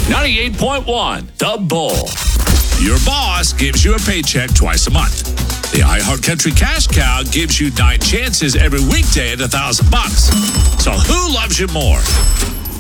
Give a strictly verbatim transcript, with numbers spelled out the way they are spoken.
ninety-eight point one, The Bull. Your boss gives you a paycheck twice a month. The iHeartCountry Cash Cow gives you nine chances every weekday at a thousand bucks. So who loves you more?